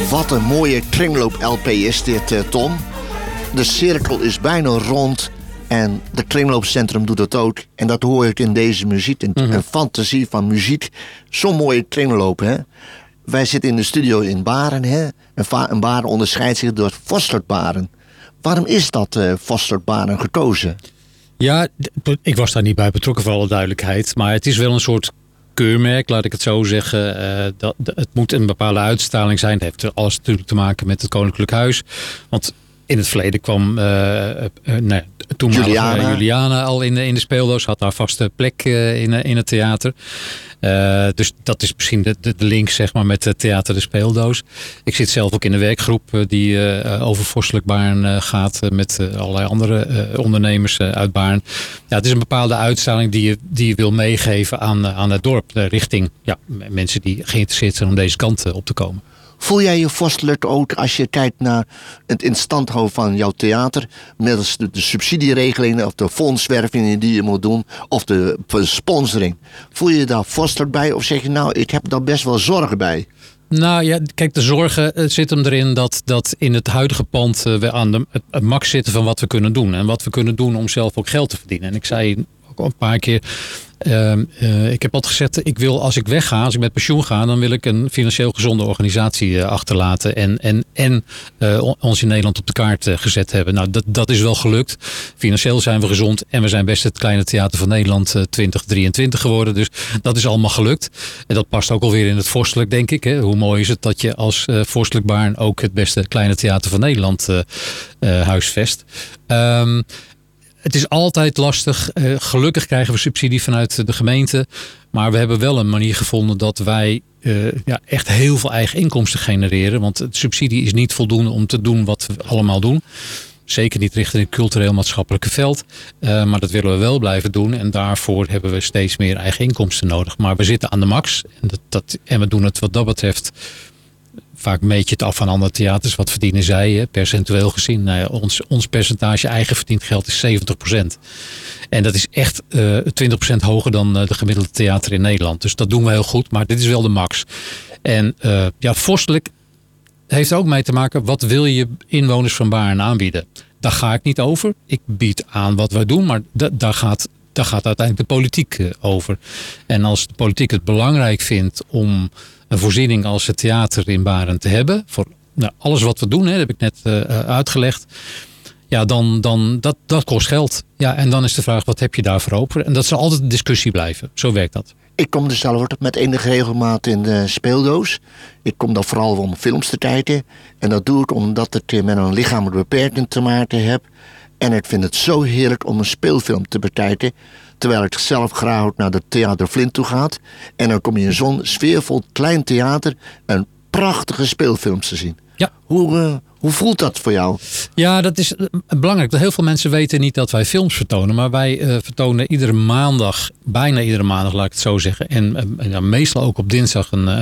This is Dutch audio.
Wat een mooie kringloop-LP is dit, Tom. De cirkel is bijna rond en het kringloopcentrum doet het ook. En dat hoor ik in deze muziek, een fantasie van muziek. Zo'n mooie kringloop, hè. Wij zitten in de studio in Baren, hè. En Baren onderscheidt zich door Vosslert-Baren. Waarom is dat Vosslert-Baren gekozen? Ja, ik was daar niet bij betrokken, voor alle duidelijkheid. Maar het is wel een soort keurmerk, laat ik het zo zeggen. Het moet een bepaalde uitstraling zijn. Het heeft alles natuurlijk te maken met het Koninklijk Huis. Want in het verleden kwam Juliana al in de speeldoos. Had haar vaste plek in het theater. Dus dat is misschien de link, zeg maar, met het theater de speeldoos. Ik zit zelf ook in een werkgroep die over Vorstelijk Baarn gaat. Met allerlei andere ondernemers uit Baarn. Ja, het is een bepaalde uitstraling die je wil meegeven aan het dorp. Richting mensen die geïnteresseerd zijn om deze kant op te komen. Voel jij je vorstelijk ook als je kijkt naar het instand houden van jouw theater, middels de subsidieregelingen of de fondswervingen die je moet doen, of de sponsoring? Voel je je daar vorstelijk bij of zeg je nou, ik heb daar best wel zorgen bij? Nou ja, kijk, de zorgen zit hem erin dat in het huidige pand we aan het max zitten van wat we kunnen doen. En wat we kunnen doen om zelf ook geld te verdienen. En ik zei ook al een paar keer, ik heb altijd gezegd, ik wil als ik wegga, als ik met pensioen ga, dan wil ik een financieel gezonde organisatie achterlaten en ons in Nederland op de kaart gezet hebben. Nou, dat is wel gelukt. Financieel zijn we gezond en we zijn best het kleine theater van Nederland 2023 geworden. Dus dat is allemaal gelukt. En dat past ook alweer in het vorstelijk, denk ik. Hè. Hoe mooi is het dat je als Vorstelijk Baarn ook het beste kleine theater van Nederland huisvest. Het is altijd lastig. Gelukkig krijgen we subsidie vanuit de gemeente. Maar we hebben wel een manier gevonden dat wij echt heel veel eigen inkomsten genereren. Want de subsidie is niet voldoende om te doen wat we allemaal doen. Zeker niet richting het cultureel-maatschappelijke veld. Maar dat willen we wel blijven doen. En daarvoor hebben we steeds meer eigen inkomsten nodig. Maar we zitten aan de max. En we doen het wat dat betreft. Vaak meet je het af van andere theaters. Wat verdienen zij, percentueel gezien? Nou ja, ons percentage eigen verdiend geld is 70%. En dat is echt 20% hoger dan de gemiddelde theater in Nederland. Dus dat doen we heel goed. Maar dit is wel de max. En vorstelijk heeft ook mee te maken. Wat wil je inwoners van Baarn aanbieden? Daar ga ik niet over. Ik bied aan wat wij doen. Maar daar gaat uiteindelijk de politiek over. En als de politiek het belangrijk vindt om een voorziening als het theater in Baarn te hebben. Voor alles wat we doen, dat heb ik net uitgelegd. Ja, dan dat kost geld. Ja, en dan is de vraag, wat heb je daarvoor over? En dat zal altijd een discussie blijven. Zo werkt dat. Ik kom dus zelf met enige regelmaat in de speeldoos. Ik kom dan vooral om films te kijken. En dat doe ik omdat ik met een lichamelijke beperking te maken heb. En ik vind het zo heerlijk om een speelfilm te bekijken. Terwijl ik zelf graag ook naar de Theater Vlint toe ga. En dan kom je in zo'n sfeervol klein theater een prachtige speelfilms te zien. Ja. Hoe voelt dat voor jou? Ja, dat is belangrijk. Heel veel mensen weten niet dat wij films vertonen. Maar wij vertonen bijna iedere maandag, laat ik het zo zeggen. En meestal ook op dinsdag een